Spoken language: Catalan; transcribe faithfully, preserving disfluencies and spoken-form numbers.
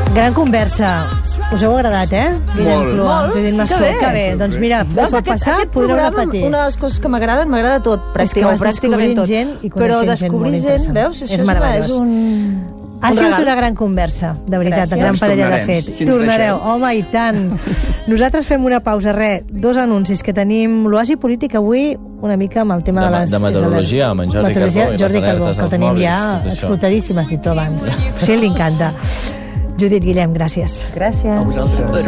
Gran conversa. Us heu agradat, eh? Molt. Molt. Judit Mascó, Que bé. que bé. Doncs mira, Veus, pot aquest, passar, aquest podreu programa, repetir. una de les coses que m'agraden, m'agrada tot, És que pràcticament, vas pràcticament descobrint tot. gent i Però coneixent gent descobrir molt gent, interessant. veus? Això És és, meravellós. és un... Ha un sigut regal. una gran conversa, de veritat, Gràcies. de gran Ens parella de tornarem, fet. si ens Tornareu, deixeu. home, i tant. Nosaltres fem una pausa, res, dos anuncis, que tenim l'oasi polític avui una mica amb el tema de, De- les... de meteorologia, amb en Jordi Meteorologia, Carbó i les Jordi Carbó, alertes que el als tenim mòbils, ja tot això. explotadíssim, has dit tu abans. Sí, li encanta. Judit, Guillem, gràcies. Gràcies. A vosaltres.